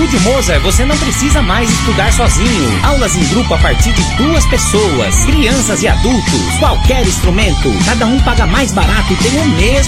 Estúdio Mozart, você não precisa mais estudar sozinho. Aulas em grupo a partir de 2 pessoas. Crianças e adultos, qualquer instrumento. Cada um paga mais barato e tem o mesmo